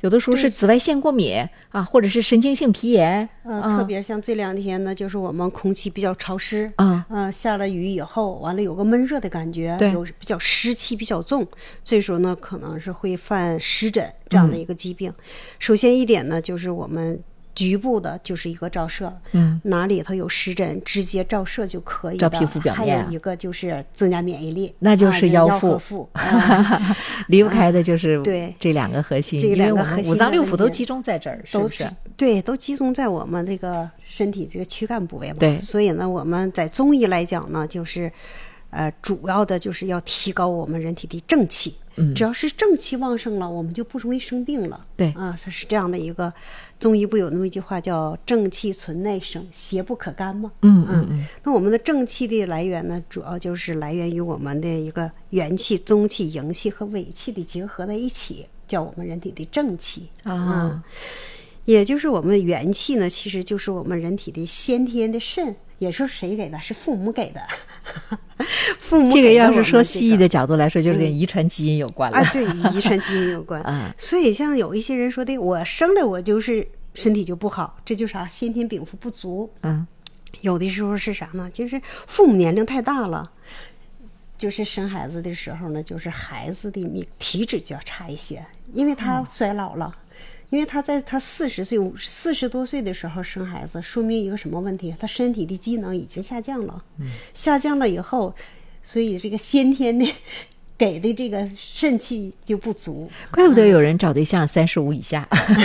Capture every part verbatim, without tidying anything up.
有的时候是紫外线过敏啊，或者是神经性皮炎。 呃， 啊、 特别像这两天呢，就是我们空气比较潮湿啊， 呃，下了雨以后，完了有个闷热的感觉， 对， 有比较湿气比较重，这时候呢，可能是会犯湿疹这样的一个疾病。嗯、首先一点呢，就是我们局部的就是一个照射， 嗯， 哪里头有湿疹，直接照射就可以的。 照皮肤表面、啊。 还有一个就是增加免疫力， 那就是腰腹， 啊、腹啊、 离不开的就是对这两个核心， 这两个核心因为我们五脏六腑都集中在这儿，是不是？ 对，都集中在我们这个身体这个躯干部位嘛。 对， 所以呢，我们在中医来讲呢，就是呃，主要的就是要提高我们人体的正气。 嗯， 只要是正气旺盛了，我们就不容易生病了。 对啊，它是这样的一个中医不有那么一句话叫“正气存内生，邪不可干”吗？ 嗯嗯嗯。 那我们的正气的来源呢，主要就是来源于我们的一个元气、中气、营气和尾气的结合在一起，叫我们人体的正气啊。 嗯，也就是我们的元气呢，其实就是我们人体的先天的肾。也是谁给的？是父母给的。父母给的、 这个要是说西医的角度来说，就是跟遗传基因有关了、 嗯、啊，对，遗传基因有关。 嗯， 所以像有一些人说的，我生来我就是身体就不好，这就是啥？先天禀赋不足。 嗯， 有的时候是啥呢？就是父母年龄太大了，就是生孩子的时候呢，就是孩子的体质就要差一些，因为他衰老了。嗯，因为他在他四十岁、四十多岁的时候生孩子，说明一个什么问题？他身体的机能已经下降了。嗯，下降了以后，所以这个先天的给的这个肾气就不足。 怪不得有人找对象三十五以下，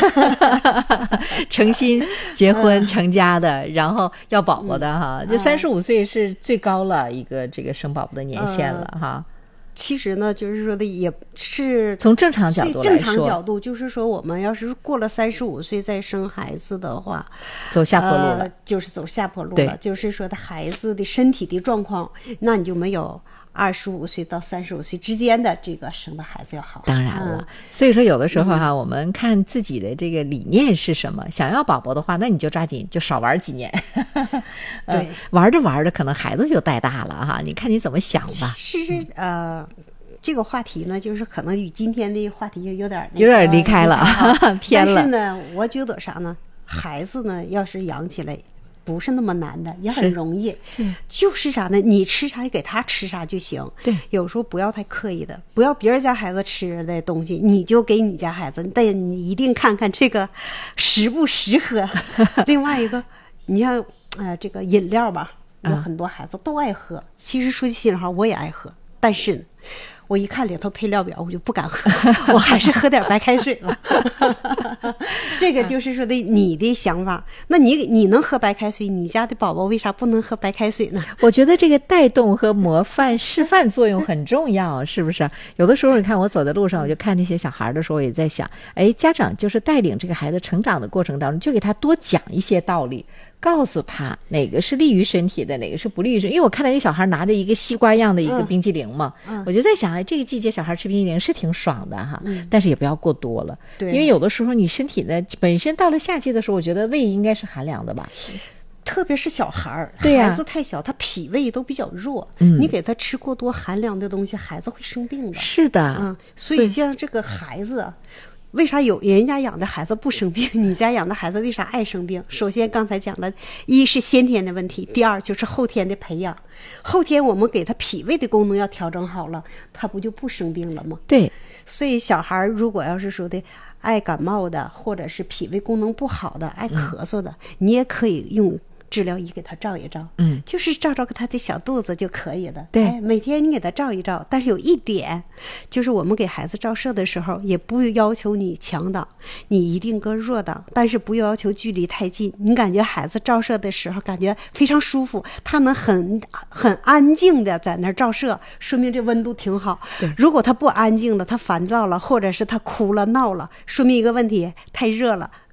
诚心结婚、嗯、成家的，然后要宝宝的哈，就三十五岁是最高了一个这个生宝宝的年限了、嗯、哈。 其实呢，就是说的也是从正常角度来说， 正常角度就是说，我们要是过了三十五岁再生孩子的话， 走下坡路了， 呃、就是走下坡路了。就是说的孩子的身体的状况，那你就没有二十五岁到三十五岁之间的这个生的孩子要好。 当然了， 嗯、 所以说有的时候哈、啊嗯，我们看自己的这个理念是什么，想要宝宝的话，那你就抓紧就少玩几年。 对、 呃，玩着玩着，可能孩子就带大了哈。你看你怎么想吧。 是呃，这个话题呢，就是可能与今天的话题有点、那个、 有点离开了，偏了。 但是呢，我觉得啥呢？孩子呢，要是养起来。不是那么难的，也很容易。 是，是就是啥呢？你吃啥给他吃啥就行。 对， 有时候不要太刻意的，不要别人家孩子吃的东西，你就给你家孩子。但你一定看看这个适不适合。另外一个，你像呃这个饮料吧，有很多孩子都爱喝。嗯、其实说句心里话，我也爱喝，但是我一看里头配料表，我就不敢喝，我还是喝点白开水吧。这个就是说的你的想法。那你你能喝白开水，你家的宝宝为啥不能喝白开水呢？ 我觉得这个带动和模范示范作用很重要，是不是？有的时候你看我走在路上，我就看那些小孩的时候，我也在想，哎，家长就是带领这个孩子成长的过程当中，就给他多讲一些道理。告诉他哪个是利于身体的，哪个是不利于身体。因为我看到一小孩拿着一个西瓜样的一个冰激凌嘛，嗯嗯、我就在想，哎，这个季节小孩吃冰激凌是挺爽的哈，嗯、但是也不要过多了。 对， 因为有的时候你身体呢，本身到了夏季的时候，我觉得胃应该是寒凉的吧。 特别是小孩儿， 对呀、啊， 孩子太小，他脾胃都比较弱， 嗯， 你给他吃过多寒凉的东西，孩子会生病的。 是的， 嗯，所以像这个孩子。为啥有人家养的孩子不生病，你家养的孩子为啥爱生病？首先刚才讲的，一是先天的问题，第二就是后天的培养。后天我们给他脾胃的功能要调整好了，他不就不生病了吗？ 对， 所以小孩如果要是说的爱感冒的，或者是脾胃功能不好的，爱咳嗽的，嗯、你也可以用治疗仪给他照一照， 嗯， 就是照照他的小肚子就可以了。 对， 哎，每天你给他照一照，但是有一点，就是我们给孩子照射的时候，也不要求你强档，你一定搁弱档，但是不要求距离太近。你感觉孩子照射的时候感觉非常舒服，他能很很安静的在那儿照射，说明这温度挺好。如果他不安静的，他烦躁了，或者是他哭了闹了，说明一个问题，太热了。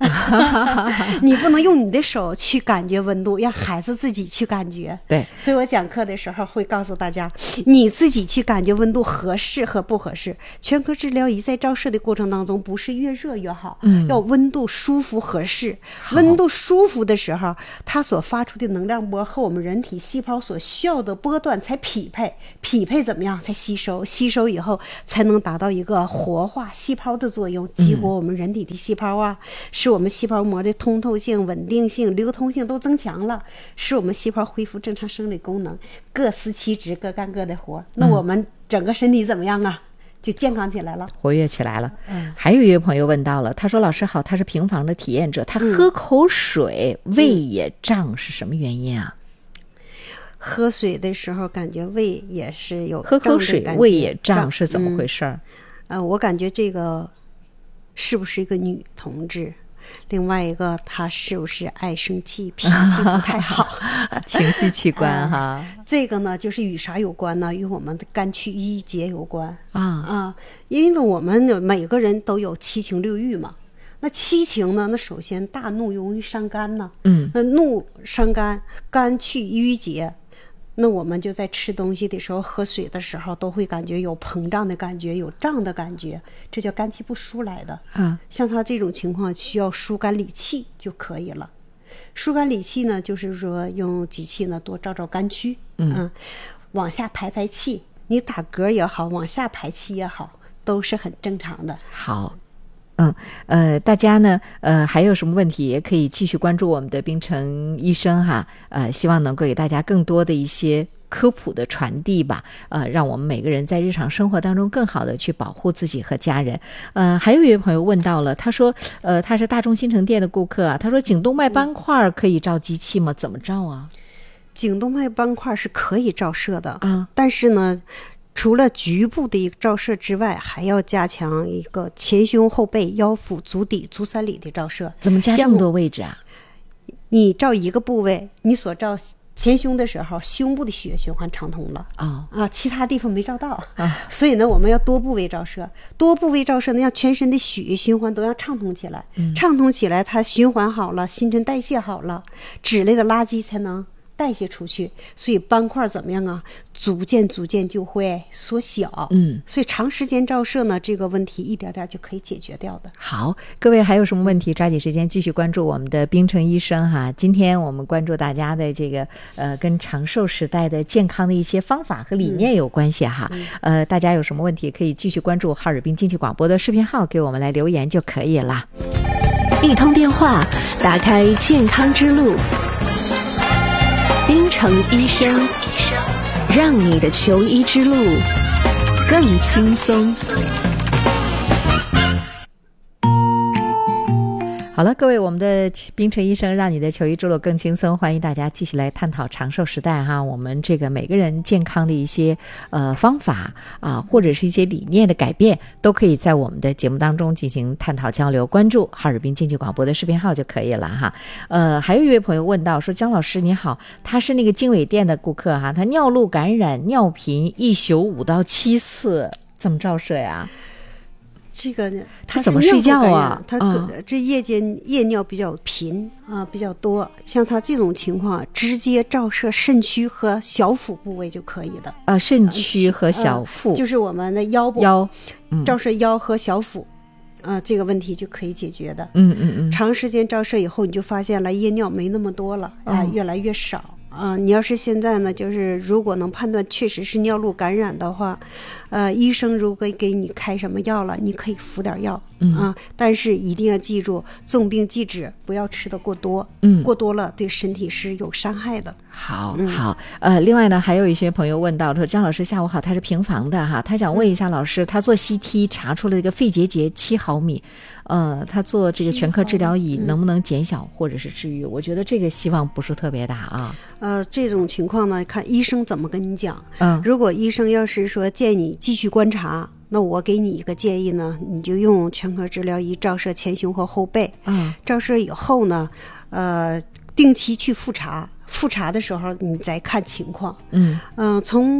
你不能用你的手去感觉温度，让孩子自己去感觉。 对， 所以我讲课的时候会告诉大家，你自己去感觉温度合适和不合适。全科治疗仪在照射的过程当中，不是越热越好，嗯，要温度舒服合适。温度舒服的时候，它所发出的能量波和我们人体细胞所需要的波段才匹配，匹配怎么样才吸收，吸收以后才能达到一个活化细胞的作用，激活我们人体的细胞啊，使我们细胞膜的通透性、稳定性、流通性都增强了，使我们细胞恢复正常生理功能，各司其职，各干各的活。那我们整个身体怎么样啊？就健康起来了， 活跃起来了。嗯，还有一位朋友问到了，他说：“老师好，他是平房的体验者，他喝口水、嗯、胃也胀，是什么原因啊？” 喝水的时候感觉胃也是有喝口水胃也胀是怎么回事？嗯， 呃，我感觉这个是不是一个女同志？另外一个，她是不是爱生气，脾气不太好？ 情绪器官哈、呃， 这个呢，就是与啥有关呢？与我们的肝气郁结有关啊啊！因为我们每个人都有七情六欲嘛。那七情呢？那首先大怒容易伤肝呢， 嗯， 那怒伤肝，肝气郁结。那我们就在吃东西的时候、喝水的时候，都会感觉有膨胀的感觉，有胀的感觉，这叫肝气不舒来的。 嗯， 像他这种情况，需要疏肝理气就可以了。疏肝理气呢，就是说用机器呢多照照肝区， 嗯， 嗯，往下排排气，你打嗝也好，往下排气也好，都是很正常的。 好。嗯，呃，大家呢，呃，还有什么问题也可以继续关注我们的冰城医生哈，呃，希望能够给大家更多的一些科普的传递吧，呃，让我们每个人在日常生活当中更好的去保护自己和家人。呃，还有一位朋友问到了，他说，呃，他是大众新城店的顾客啊，他说颈动脉斑块可以照机器吗？怎么照啊？ 颈动脉斑块是可以照射的啊， 但是呢。除了局部的一个照射之外，还要加强一个前胸后背、腰腹、足底、足三里的照射。 怎么加这么多位置啊？ 你照一个部位，你所照前胸的时候，胸部的血液循环畅通了啊、 哦、啊，其他地方没照到啊， 所以呢，我们要多部位照射，多部位照射呢，让全身的血液循环都要畅通起来， 嗯、 畅通起来，它循环好了，新陈代谢好了，脂类的垃圾才能代谢出去，所以斑块怎么样啊？逐渐逐渐就会缩小。 嗯， 所以长时间照射呢，这个问题一点点就可以解决掉的。 好，各位还有什么问题，抓紧时间继续关注我们的冰城医生哈。今天我们关注大家的这个呃跟长寿时代的健康的一些方法和理念有关系哈。嗯、呃，大家有什么问题可以继续关注哈尔滨经济广播的视频号，给我们来留言就可以了。 一通电话，打开健康之路。冰城医生，让你的求医之路更轻松。 好了，各位，我们的冰城医生让你的求医之路更轻松，欢迎大家继续来探讨长寿时代哈，我们这个每个人健康的一些呃方法啊，或者是一些理念的改变，都可以在我们的节目当中进行探讨交流。关注哈尔滨经济广播的视频号就可以了哈。呃，还有一位朋友问到说，江老师你好，他是那个经纬店的顾客哈，他尿路感染、尿频，一宿五到七次，怎么照射呀？ 这个呢， 他怎么睡觉啊？ 他这夜间夜尿比较频啊，比较多。像他这种情况，直接照射肾区和小腹部位就可以的。 啊，肾区和小腹， 呃、就是我们的腰部腰，嗯、 照射腰和小腹，啊、呃，这个问题就可以解决的。 嗯嗯嗯。 长时间照射以后，你就发现了夜尿没那么多了，啊、呃，越来越少。啊、呃，你要是现在呢，就是如果能判断确实是尿路感染的话，呃，医生如果给你开什么药了，你可以服点药， 嗯啊，但是一定要记住，重病忌止，不要吃得过多， 嗯， 过多了对身体是有伤害的。 好，好，呃，另外呢，还有一些朋友问到说，江老师下午好，他是平房的哈，他想问一下老师，他做 C T 查出了这个肺结节七毫米，呃，他做这个全科治疗仪能不能减小或者是治愈？我觉得这个希望不是特别大啊。 呃，这种情况呢，看医生怎么跟你讲。 嗯， 如果医生要是说建议你继续观察，那我给你一个建议呢，你就用全科治疗仪照射前胸和后背。 嗯， 照射以后呢，呃，定期去复查。复查的时候你再看情况。 嗯嗯、呃，从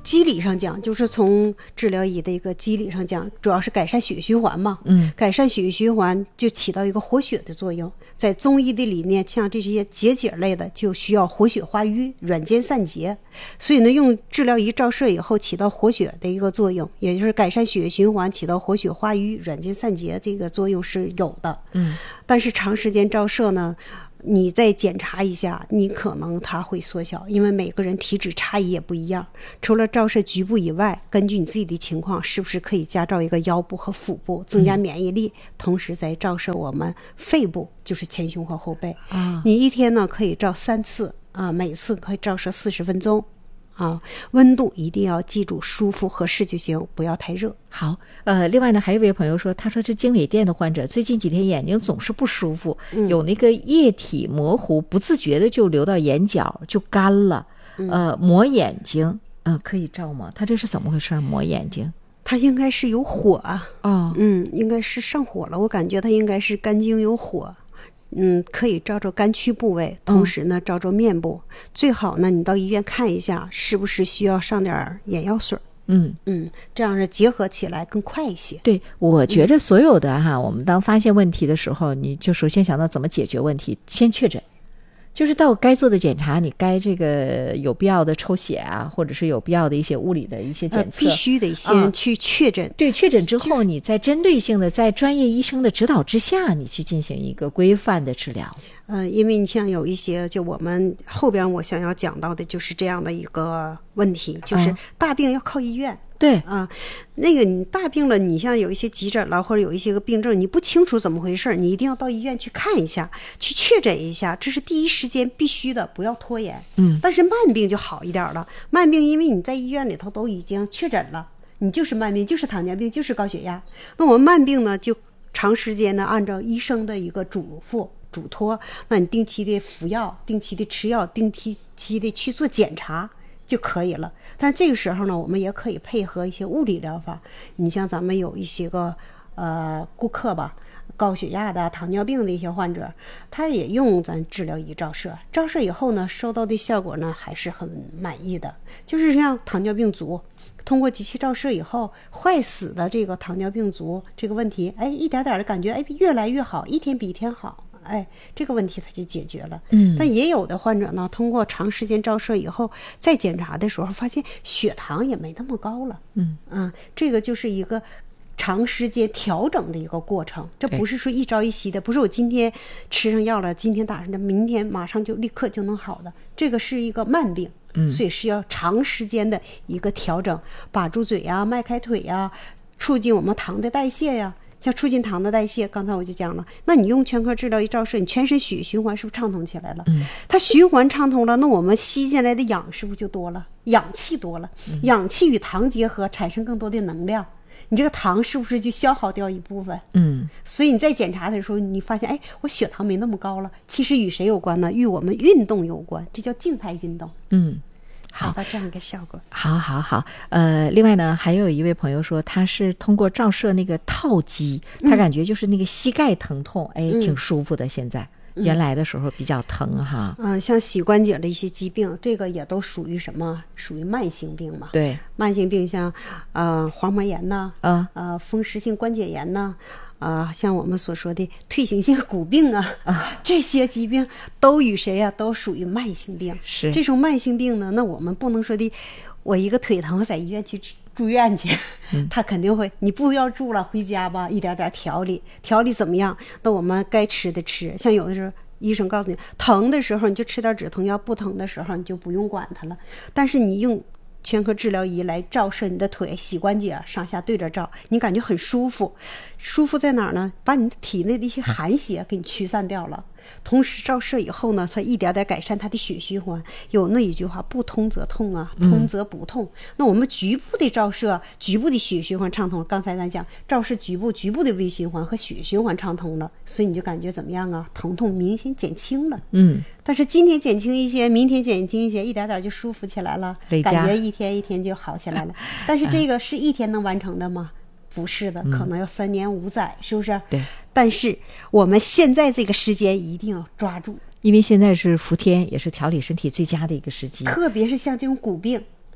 机理上讲，就是从治疗仪的一个机理上讲，主要是改善血液循环嘛。 嗯， 改善血液循环就起到一个活血的作用。在中医的理念，像这些结节类的，就需要活血化瘀、软坚散结。所以呢，用治疗仪照射以后，起到活血的一个作用，也就是改善血液循环，起到活血化瘀、软坚散结这个作用是有的。 嗯， 但是长时间照射呢，你再检查一下，你可能它会缩小，因为每个人体质差异也不一样。除了照射局部以外，根据你自己的情况，是不是可以加照一个腰部和腹部，增加免疫力，嗯、同时再照射我们肺部，就是前胸和后背。 啊， 你一天呢可以照三次啊，每次可以照射四十分钟。啊，温度一定要记住舒服合适就行，不要太热。 好，呃，另外呢，还有一位朋友说，他说这经纬电的患者最近几天眼睛总是不舒服， 嗯、 有那个液体模糊，不自觉的就流到眼角，就干了。呃，磨眼睛，嗯、呃，可以照吗？他这是怎么回事？磨眼睛？ 他应该是有火啊。 哦， 嗯，应该是上火了，我感觉他应该是肝经有火。嗯，可以照照肝区部位，同时呢照照面部，嗯、最好呢你到医院看一下，是不是需要上点眼药水。 嗯嗯，这样是结合起来更快一些。 对，我觉着所有的哈，嗯、我们当发现问题的时候，你就首先想到怎么解决问题，先确诊。就是到该做的检查，你该这个有必要的抽血啊，或者是有必要的一些物理的一些检测， 呃、必须得先去确诊。 啊、对，确诊之后，你在针对性的，在专业医生的指导之下，你去进行一个规范的治疗。 呃，因为你像有一些，就我们后边我想要讲到的就是这样的一个问题，就是大病要靠医院。 对啊，那个你大病了，你像有一些急诊了，或者有一些个病症，你不清楚怎么回事，你一定要到医院去看一下，去确诊一下，这是第一时间必须的，不要拖延。 嗯， 但是慢病就好一点了，慢病因为你在医院里头都已经确诊了，你就是慢病，就是糖尿病，就是高血压。那我们慢病呢，就长时间呢按照医生的一个嘱咐嘱托，那你定期的服药，定期的吃药，定期的去做检查就可以了。但是这个时候呢，我们也可以配合一些物理疗法。你像咱们有一些个呃顾客吧，高血压的、糖尿病的一些患者，他也用咱治疗仪照射，照射以后呢，收到的效果呢还是很满意的。就是像糖尿病足，通过机器照射以后，坏死的这个糖尿病足这个问题，哎，一点点的感觉，哎，越来越好，一天比一天好。哎，这个问题它就解决了。 嗯， 但也有的患者呢，通过长时间照射以后，再检查的时候，发现血糖也没那么高了。 嗯啊，这个就是一个长时间调整的一个过程，这不是说一朝一夕的，不是我今天吃上药了，今天打上这，明天马上就立刻就能好的，这个是一个慢病。 嗯， 所以是要长时间的一个调整，把住嘴呀、迈开腿呀，促进我们糖的代谢呀。像促进糖的代谢，刚才我就讲了，那你用全科治疗一照射，你全身血液循环是不是畅通起来了？ 嗯， 它循环畅通了，那我们吸进来的氧是不是就多了？氧气多了， 嗯、 氧气与糖结合，产生更多的能量，你这个糖是不是就消耗掉一部分？ 嗯， 所以你在检查的时候，你发现，哎，我血糖没那么高了，其实与谁有关呢？与我们运动有关，这叫静态运动。 嗯。 好的，这样一个效果。 好好好，呃，另外呢，还有一位朋友说，他是通过照射那个套肌，他感觉就是那个膝盖疼痛，嗯、哎，挺舒服的。现在、嗯、原来的时候比较疼哈。 嗯，像膝关节的一些疾病，这个也都属于什么？属于慢性病嘛。 对， 慢性病像呃黄膜炎呐， 啊， 呃风湿性关节炎呐。啊、呃，像我们所说的退行性骨病啊， 啊这些疾病都与谁呀、啊？都属于慢性病。 是这种慢性病呢，那我们不能说的，我一个腿疼，我在医院去住院去， 嗯、 他肯定会，你不要住了，回家吧，一点点调理，调理怎么样？那我们该吃的吃，像有的时候医生告诉你，疼的时候你就吃点止疼药，不疼的时候你就不用管它了。但是你用全科治疗仪来照射你的腿膝关节上下对着照，你感觉很舒服。舒服在哪儿呢？把你的体内的一些寒邪给你驱散掉了。同时照射以后呢，它一点点改善它的血循环。有那一句话，不通则痛啊，通则不痛。嗯、那我们局部的照射，局部的血循环畅通。刚才咱讲照射局部，局部的微循环和血循环畅通了，所以你就感觉怎么样啊？疼痛明显减轻了。 嗯。 但是今天减轻一些，明天减轻一些，一点点就舒服起来了，感觉一天一天就好起来了。但是这个是一天能完成的吗？不是的，可能要三年五载，是不是？ 对。 但是我们现在这个时间一定要抓住， 因为现在是伏天，也是调理身体最佳的一个时机。 特别是像这种骨病，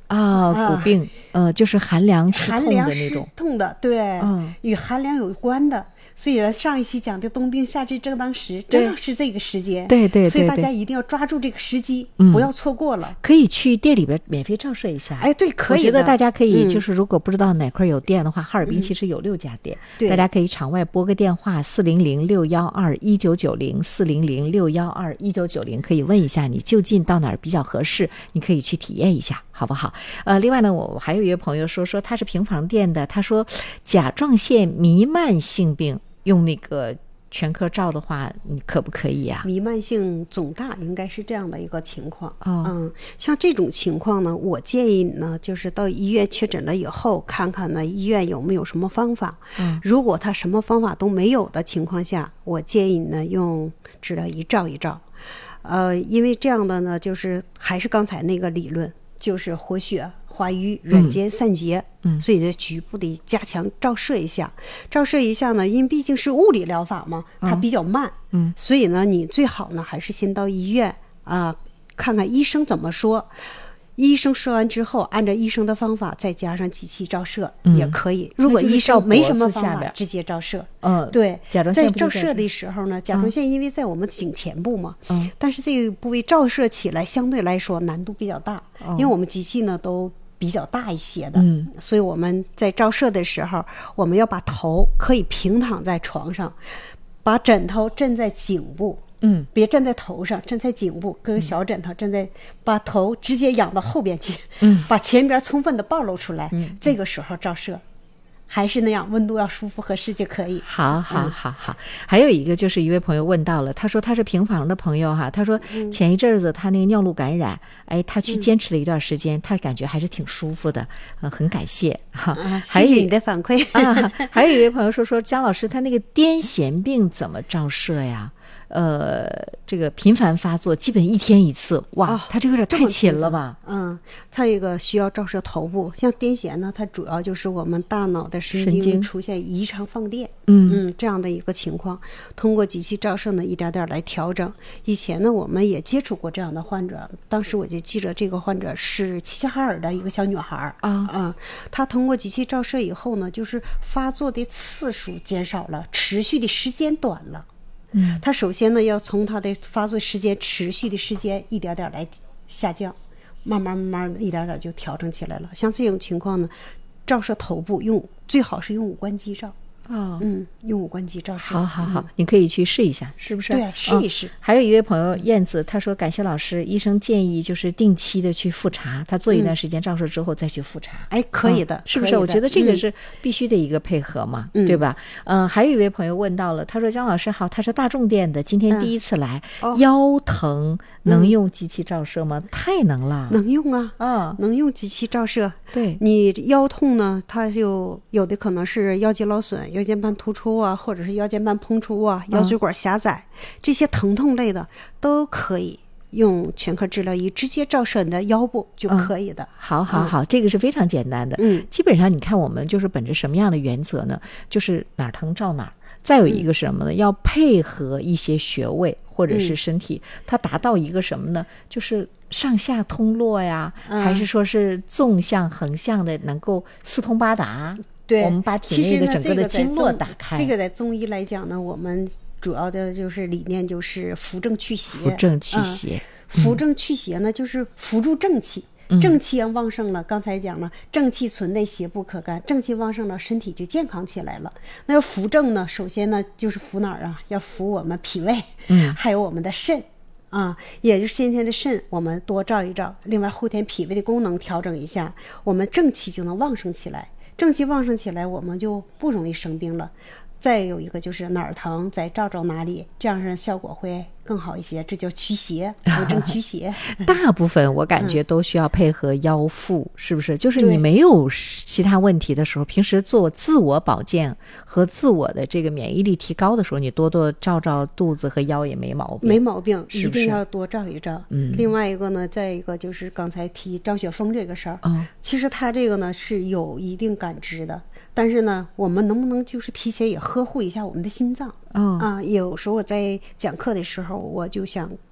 啊，骨病，呃，就是寒凉刺痛寒凉湿的那种。 痛的，对， 嗯与寒凉有关的。所以上一期讲的冬病夏治正当时， 对正好是这个时间。 对对对所以大对家一定要抓住这个时机， 嗯不要错过了。 可以去店里边免费照射一下。 哎，对，可以的。 我觉得大家可以， 嗯就是如果不知道哪块有店的话，哈尔滨其实有六家店， 对大家可以场外拨个电话四零零六幺二一九九零四零零六幺二一九九零，可以问一下你就近到哪儿比较合适，你可以去体验一下，好不好？呃，另外呢，我还有一位朋友说说他是平房店的，他说甲状腺弥漫性病用那个全科照的话，你可不可以呀、 弥漫性肿大应该是这样的一个情况。 哦嗯，像这种情况呢，我建议呢，就是到医院确诊了以后，看看呢医院有没有什么方法。 嗯， 如果他什么方法都没有的情况下，我建议呢用治疗仪照一照。呃，因为这样的呢，就是还是刚才那个理论，就是活血化瘀、软坚散结。 嗯所以呢，局部的加强照射一下。照射一下呢，因为毕竟是物理疗法嘛，它比较慢。 嗯， 所以呢，你最好呢还是先到医院啊，看看医生怎么说。医生说完之后，按照医生的方法再加上机器照射、 嗯也可以。如果那就是医生没什么照脖子下边， 方法直接照射。 嗯， 对， 甲状腺在不是在这照射的时候呢，甲状腺因为在我们颈前部嘛， 嗯但是这个部位照射起来相对来说难度比较大， 哦因为我们机器呢都比较大一些的， 嗯所以我们在照射的时候，我们要把头可以平躺在床上，把枕头枕在颈部。 嗯别站在头上，站在颈部，搁个小枕头站在，把头直接仰到后边去， 嗯， 把前边充分的暴露出来， 嗯， 这个时候照射，还是那样，温度要舒服合适就可以。 好好好好，还有一个就是一位朋友问到了，他说他是平房的朋友哈，他说前一阵子他那个尿路感染，哎，他去坚持了一段时间，他感觉还是挺舒服的，呃，很感谢哈。 啊， 还有谢谢你的反馈。 啊，还有一位朋友说说姜老师他那个癫痫病怎么照射呀？呃，这个频繁发作，基本一天一次，哇， 哦他这个有点太勤了吧？ 嗯，它这个需要照射头部，像癫痫呢，它主要就是我们大脑的神神经经出现异常放电， 嗯嗯，这样的一个情况，通过机器照射呢，一点点来调整。以前呢，我们也接触过这样的患者，当时我就记着这个患者是齐齐哈尔的一个小女孩儿啊嗯，她通过机器照射以后呢，就是发作的次数减少了，持续的时间短了。 嗯， 它首先呢，要从它的发作时间、持续的时间一点点来下降，慢慢慢慢的一点点就调整起来了。像这种情况呢，照射头部用最好是用五官机照。 哦， 嗯，用五官机照射。 好好好，你可以去试一下，是不是？ 对，试一试。 嗯还有一位朋友燕子，他说感谢老师，医生建议就是定期的去复查，他做一段时间照射之后再去复查。 哎，可以的， 嗯是不是？ 可以的我觉得这个嗯是必须的一个配合嘛， 嗯对吧？嗯、还有一位朋友问到了，他说姜老师好，他是大众店的，今天第一次来， 哦腰疼能用机器照射吗？太能了， 能用啊， 啊， 能用机器照射。 对， 你腰痛呢，它就有的可能是腰肌劳损、腰间盘突出啊，或者是腰间盘膨出啊、腰椎管狭窄、这些疼痛类的都可以用全科治疗仪直接照射你的腰部就可以的。 好好好，这个是非常简单的。 嗯， 基本上你看，我们就是本着什么样的原则呢？就是哪儿疼照哪儿。再有一个是什么呢？要配合一些穴位或者是身体，它达到一个什么呢？就是上下通络呀， 嗯还是说是纵向、横向的能够四通八达？ 对， 我们把体内的整个的经络打开。 这个在中医来讲呢，我们主要的就是理念就是扶正祛邪。 扶正祛邪， 嗯、扶正祛邪呢，就是扶助正气。正气要旺盛了，刚才讲了，正气存内，邪不可干。正气旺盛了，身体就健康起来了。那要扶正呢，首先呢就是扶哪儿啊？要扶我们脾胃， 嗯， 还有我们的肾啊，也就是先天的肾，我们多照一照。另外后天脾胃的功能调整一下，我们正气就能旺盛起来。正气旺盛起来，我们就不容易生病了。再有一个就是哪儿疼，再照照哪里，这样式效果会更好一些。这叫驱邪，扶正驱邪。 大部分我感觉都需要配合腰腹，嗯、是不是？就是你对没有其他问题的时候，平时做自我保健和自我的这个免疫力提高的时候，你多多照照肚子和腰也没毛病。 没毛病， 是不是一定要多照一照。 嗯。 另外一个呢，再一个就是刚才提张雪峰这个事儿， 嗯， 其实他这个呢是有一定感知的。但是呢，我们能不能就是提前也呵护一下我们的心脏？ 嗯、 啊，有时候我在讲课的时候，我就想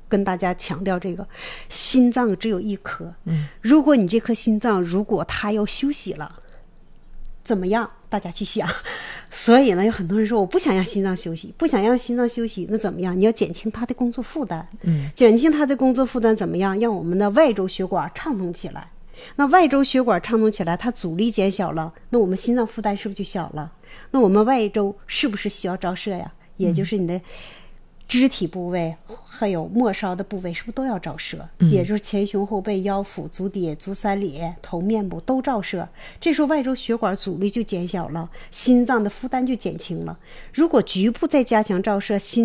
跟大家强调这个，心脏只有一颗。 嗯， 如果你这颗心脏如果它要休息了，怎么样？大家去想。所以呢，有很多人说我不想让心脏休息，不想让心脏休息，那怎么样？你要减轻它的工作负担。 嗯， 减轻它的工作负担怎么样？让我们的外周血管畅通起来。那外周血管畅通起来，它阻力减小了，那我们心脏负担是不是就小了？那我们外周是不是需要照射呀？也就是你的肢体部位还有末梢的部位是不是都要照射？ 嗯、 也就是前胸后背、腰腹、足底、足三里、头面部都照射。这时候外周血管阻力就减小了，心脏的负担就减轻了。如果局部再加强照射，心